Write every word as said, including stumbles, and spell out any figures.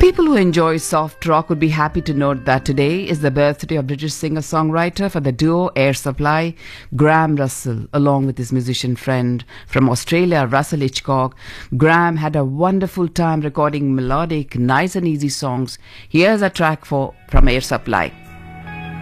People who enjoy soft rock would be happy to note that today is the birthday of British singer-songwriter for the duo Air Supply, Graham Russell, along with his musician friend from Australia, Russell Hitchcock. Graham had a wonderful time recording melodic, nice and easy songs. Here's a track for from Air Supply.